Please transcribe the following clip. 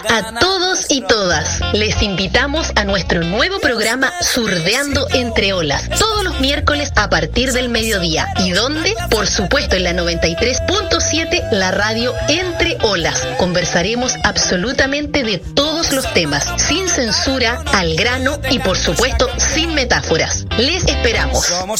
a todos y todas. Les invitamos a nuestro nuevo programa Surdeando entre Olas, todos los miércoles a partir del mediodía. ¿Y dónde? Por supuesto en la 93.7, la radio Entre Olas. Conversaremos absolutamente de todos los temas, sin censura, al grano y por supuesto sin metáforas. Les esperamos.